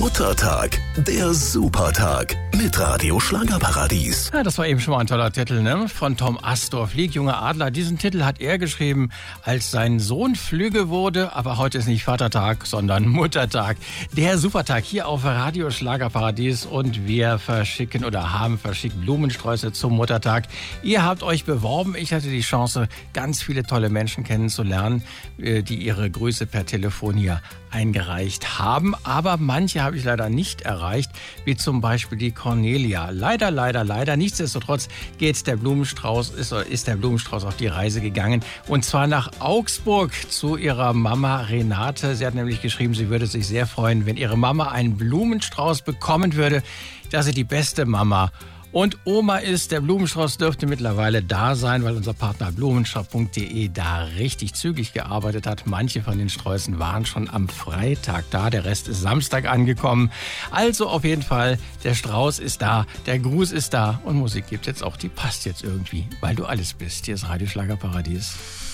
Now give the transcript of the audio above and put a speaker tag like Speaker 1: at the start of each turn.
Speaker 1: Muttertag, der Supertag mit Radio Schlagerparadies.
Speaker 2: Ja, das war eben schon mal ein toller Titel, ne? Von Tom Astor, Flieg, junger Adler. Diesen Titel hat er geschrieben, als sein Sohn flügge wurde. Aber heute ist nicht Vatertag, sondern Muttertag. Der Supertag hier auf Radio Schlagerparadies. Und wir verschicken oder haben verschickt Blumensträuße zum Muttertag. Ihr habt euch beworben. Ich hatte die Chance, ganz viele tolle Menschen kennenzulernen, die ihre Grüße per Telefon hier eingereicht haben. Aber manche habe ich leider nicht erreicht, wie zum Beispiel die Cornelia. Leider. Nichtsdestotrotz ist der Blumenstrauß auf die Reise gegangen. Und zwar nach Augsburg zu ihrer Mama Renate. Sie hat nämlich geschrieben, sie würde sich sehr freuen, wenn ihre Mama einen Blumenstrauß bekommen würde. Dass sie die beste Mama und Oma ist. Der Blumenstrauß dürfte mittlerweile da sein, weil unser Partner blumenshop.de da richtig zügig gearbeitet hat. Manche von den Sträußen waren schon am Freitag da, der Rest ist Samstag angekommen. Also auf jeden Fall, der Strauß ist da, der Gruß ist da und Musik gibt jetzt auch, die passt jetzt irgendwie, weil du alles bist. Hier ist Radio Schlagerparadies.